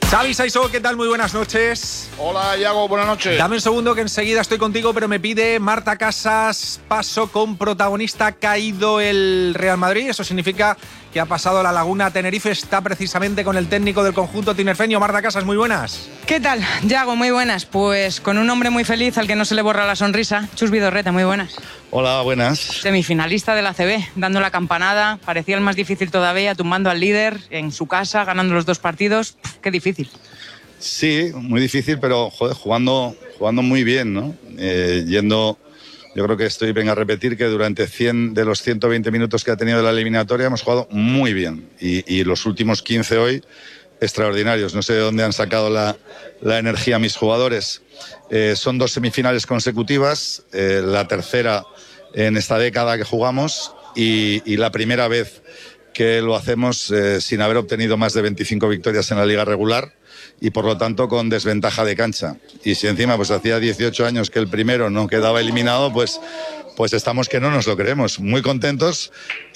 Xavi Saisó, ¿qué tal? Muy buenas noches. Hola, Iago, buenas noches. Dame un segundo que enseguida estoy contigo, pero me pide Marta Casas, paso con protagonista, caído el Real Madrid. Eso significa que ha pasado la Laguna Tenerife, está precisamente con el técnico del conjunto tinerfeño. Marta Casas, muy buenas. ¿Qué tal, Iago? Muy buenas. Pues con un hombre muy feliz al que no se le borra la sonrisa, Chus Vidorreta, muy buenas. Hola, buenas. Semifinalista de la ACB, dando la campanada, parecía el más difícil todavía, tumbando al líder en su casa, ganando los 2 partidos. Qué difícil. Sí, muy difícil, pero joder, jugando muy bien, ¿no? Yo creo que venga a repetir que durante 100 de los 120 minutos que ha tenido la eliminatoria hemos jugado muy bien. Y los últimos 15 hoy, extraordinarios. No sé de dónde han sacado la energía mis jugadores. Son 2 semifinales consecutivas, la tercera en esta década que jugamos y la primera vez que lo hacemos sin haber obtenido más de 25 victorias en la liga regular y por lo tanto con desventaja de cancha. Y si encima pues hacía 18 años que el primero no quedaba eliminado, pues estamos que no nos lo creemos. Muy contentos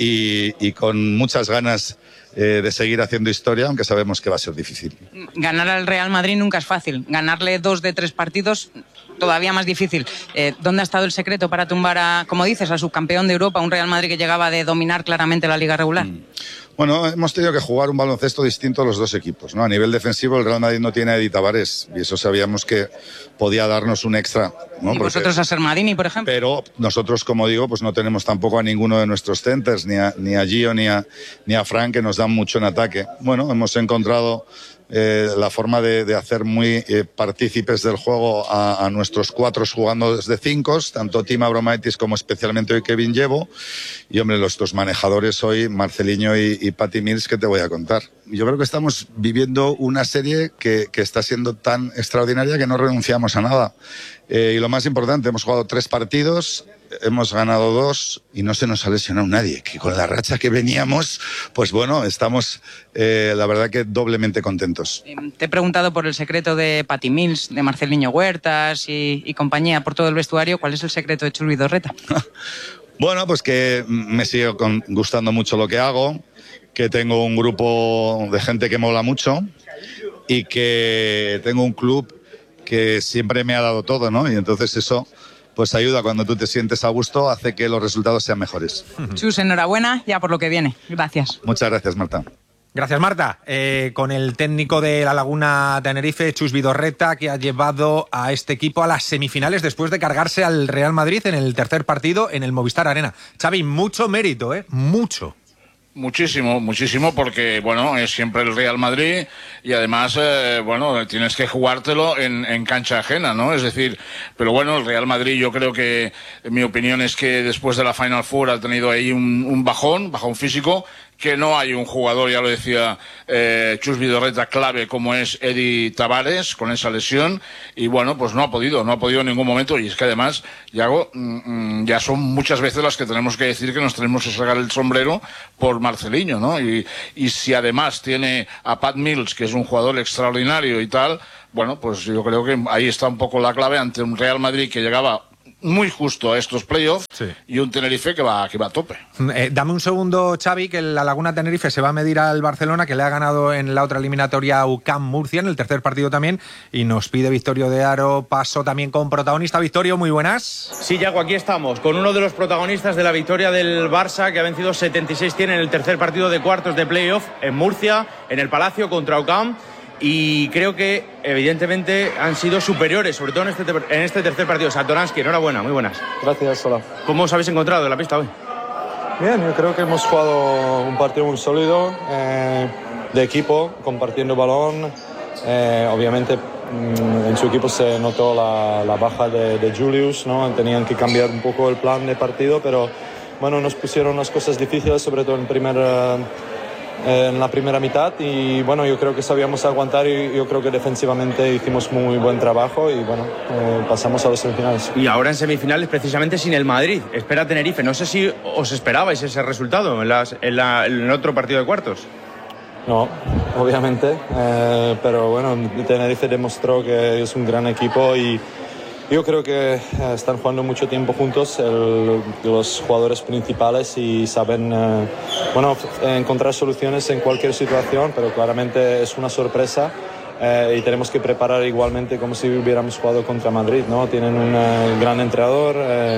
y con muchas ganas de seguir haciendo historia, aunque sabemos que va a ser difícil. Ganar al Real Madrid nunca es fácil. Ganarle 2 de 3 partidos, todavía más difícil. ¿Dónde ha estado el secreto para tumbar como dices, al subcampeón de Europa, un Real Madrid que llegaba de dominar claramente la liga regular? Bueno, hemos tenido que jugar un baloncesto distinto a los 2 equipos, ¿no? A nivel defensivo, el Real Madrid no tiene a Edi Tavares y eso sabíamos que podía darnos un extra, ¿no? Y vosotros a Sermadini, por ejemplo. Pero nosotros, como digo, pues no tenemos tampoco a ninguno de nuestros centers, ni a Gio ni a Frank, que nos dan mucho en ataque. Bueno, hemos encontrado la forma de hacer muy partícipes del juego a nuestros 4 jugando desde 5, tanto Tim Abromaitis como especialmente hoy Kevin Llevo. Y hombre, los 2 manejadores hoy, Marceliño y Patty Mills, que te voy a contar. Yo creo que estamos viviendo una serie que está siendo tan extraordinaria que no renunciamos a nada. Y lo más importante, hemos jugado 3 partidos, hemos ganado 2 y no se nos ha lesionado nadie. Que con la racha que veníamos, pues bueno, estamos la verdad que doblemente contentos. Te he preguntado por el secreto de Patty Mills, de Marceliño Huertas y compañía, por todo el vestuario. ¿Cuál es el secreto de Chus Vidorreta? Bueno, pues que me sigue gustando mucho lo que hago, que tengo un grupo de gente que mola mucho y que tengo un club que siempre me ha dado todo, ¿no? Y entonces eso pues ayuda cuando tú te sientes a gusto, hace que los resultados sean mejores. Chus, enhorabuena ya por lo que viene. Gracias. Muchas gracias, Marta. Gracias, Marta. Con el técnico de la Laguna Tenerife, Chus Vidorreta, que ha llevado a este equipo a las semifinales después de cargarse al Real Madrid en el tercer partido en el Movistar Arena. Xavi, mucho mérito, mucho. Muchísimo, porque, bueno, es siempre el Real Madrid y además, bueno, tienes que jugártelo en cancha ajena, ¿no? Es decir, pero bueno, el Real Madrid yo creo que, en mi opinión, es que después de la Final Four ha tenido ahí un bajón físico, que no hay un jugador, ya lo decía Chus Vidorreta, clave como es Edi Tavares, con esa lesión, y bueno, pues no ha podido en ningún momento, y es que además, Iago, ya son muchas veces las que tenemos que decir que nos tenemos que sacar el sombrero por Marceliño, ¿no? Y si además tiene a Pat Mills, que es un jugador extraordinario y tal, bueno, pues yo creo que ahí está un poco la clave ante un Real Madrid que llegaba muy justo a estos playoffs, sí, y un Tenerife que va a tope. Dame un segundo, Xavi, que la Laguna Tenerife se va a medir al Barcelona, que le ha ganado en la otra eliminatoria a UCAM Murcia, en el tercer partido también, y nos pide Victorio de Aro paso también con protagonista. Victorio, muy buenas. Sí, Iago, aquí estamos, con uno de los protagonistas de la victoria del Barça, que ha vencido 76-100 en el tercer partido de cuartos de playoff en Murcia, en el Palacio contra UCAM. Y creo que, evidentemente, han sido superiores, sobre todo en este tercer partido. Satoransky, enhorabuena, muy buenas. Gracias, hola. ¿Cómo os habéis encontrado en la pista hoy? Bien, yo creo que hemos jugado un partido muy sólido, de equipo, compartiendo balón. Obviamente, en su equipo se notó la baja de Julius, ¿no? Tenían que cambiar un poco el plan de partido, pero bueno, nos pusieron unas cosas difíciles, sobre todo en la primera mitad, y bueno, yo creo que sabíamos aguantar y yo creo que defensivamente hicimos muy buen trabajo y bueno, pasamos a los semifinales. Y ahora en semifinales precisamente sin el Madrid, espera Tenerife. No sé si os esperabais ese resultado en el otro partido de cuartos. No, obviamente, pero bueno, Tenerife demostró que es un gran equipo y yo creo que están jugando mucho tiempo juntos los jugadores principales y saben encontrar soluciones en cualquier situación, pero claramente es una sorpresa y tenemos que preparar igualmente como si hubiéramos jugado contra Madrid, ¿no? Tienen un gran entrenador,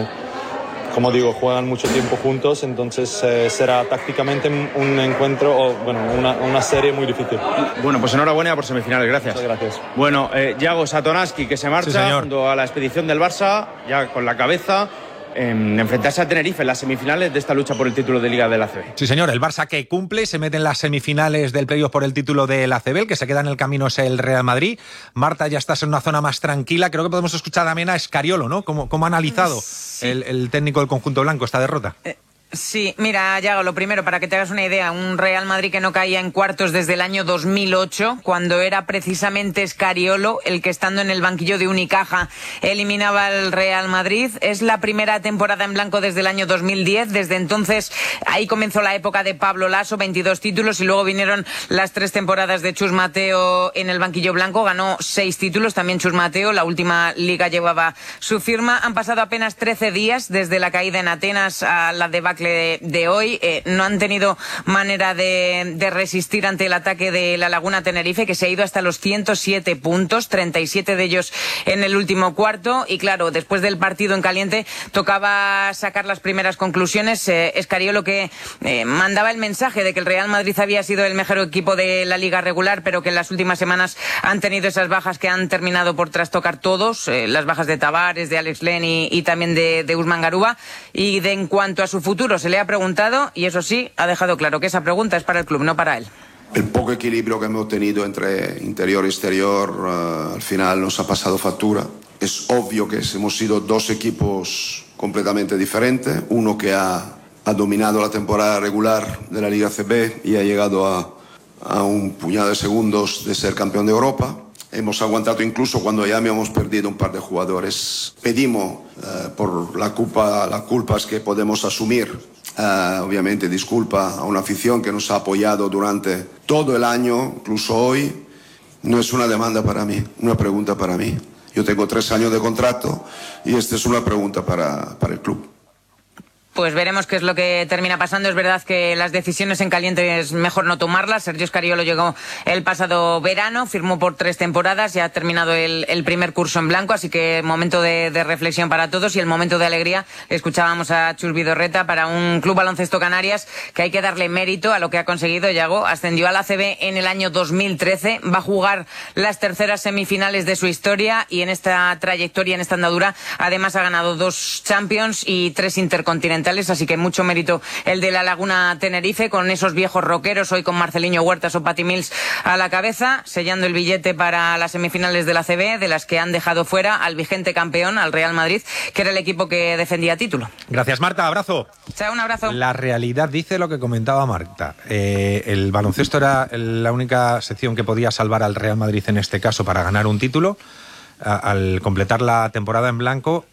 como digo, juegan mucho tiempo juntos, entonces será tácticamente un encuentro, o bueno, una serie muy difícil. Bueno, pues enhorabuena por semifinales, gracias. Muchas gracias. Bueno, Yago Satonansky, que se marcha junto a la expedición del Barça, ya con la cabeza, enfrentarse a Tenerife en las semifinales de esta lucha por el título de Liga del ACB. Sí, señor, el Barça que cumple, se mete en las semifinales del playoff por el título del ACB, el que se queda en el camino es el Real Madrid. Marta, ya estás en una zona más tranquila, creo que podemos escuchar también a Scariolo, ¿no? ¿Cómo ha analizado el técnico del conjunto blanco esta derrota? Sí, mira, Yago, lo primero, para que te hagas una idea, un Real Madrid que no caía en cuartos desde el año 2008, cuando era precisamente Scariolo el que, estando en el banquillo de Unicaja, eliminaba al Real Madrid. Es la primera temporada en blanco desde el año 2010. Desde entonces, ahí comenzó la época de Pablo Laso, 22 títulos, y luego vinieron las 3 temporadas de Chus Mateo en el banquillo blanco. Ganó 6 títulos, también Chus Mateo. La última liga llevaba su firma. Han pasado apenas 13 días desde la caída en Atenas a la debacle de hoy. No han tenido manera de resistir ante el ataque de la Laguna Tenerife, que se ha ido hasta los 107 puntos, 37 de ellos en el último cuarto. Y claro, después del partido en caliente tocaba sacar las primeras conclusiones. Scariolo, que mandaba el mensaje de que el Real Madrid había sido el mejor equipo de la liga regular, pero que en las últimas semanas han tenido esas bajas que han terminado por trastocar todos, las bajas de Tavares, de Alex Len y también de Usman Garuba. Y en cuanto a su futuro, se le ha preguntado, y eso sí, ha dejado claro que esa pregunta es para el club, no para él. El poco equilibrio que hemos tenido entre interior y exterior al final nos ha pasado factura. Es obvio que hemos sido 2 equipos completamente diferentes, uno que ha dominado la temporada regular de la Liga CB y ha llegado a un puñado de segundos de ser campeón de Europa. Hemos aguantado incluso cuando ya habíamos perdido un par de jugadores. Pedimos por las culpas que podemos asumir. Obviamente disculpa a una afición que nos ha apoyado durante todo el año, incluso hoy. No es una demanda para mí, una pregunta para mí. Yo tengo 3 años de contrato y esta es una pregunta para el club. Pues veremos qué es lo que termina pasando. Es verdad que las decisiones en caliente es mejor no tomarlas. Sergio Scariolo llegó el pasado verano, firmó por 3 temporadas, ya ha terminado el primer curso en blanco, así que momento de reflexión para todos y el momento de alegría. Escuchábamos a Chus Vidorreta para un Club Baloncesto Canarias que hay que darle mérito a lo que ha conseguido. Yago ascendió al ACB en el año 2013, va a jugar las terceras semifinales de su historia y en esta trayectoria, en esta andadura, además ha ganado 2 Champions y 3 Intercontinentales. Así que mucho mérito el de la Laguna Tenerife, con esos viejos roqueros, hoy con Marceliño Huertas o Patty Mills a la cabeza, sellando el billete para las semifinales de la ACB, de las que han dejado fuera al vigente campeón, al Real Madrid, que era el equipo que defendía título. Gracias, Marta, abrazo. Chao, un abrazo. La realidad dice lo que comentaba Marta. El baloncesto era la única sección que podía salvar al Real Madrid en este caso para ganar un título. Al completar la temporada en blanco,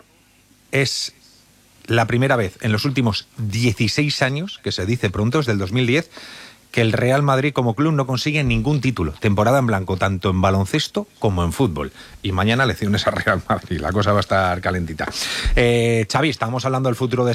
es la primera vez en los últimos 16 años, que se dice pronto, desde el 2010, que el Real Madrid como club no consigue ningún título. Temporada en blanco, tanto en baloncesto como en fútbol. Y mañana lecciones a Real Madrid. La cosa va a estar calentita. Xavi, estábamos hablando del futuro de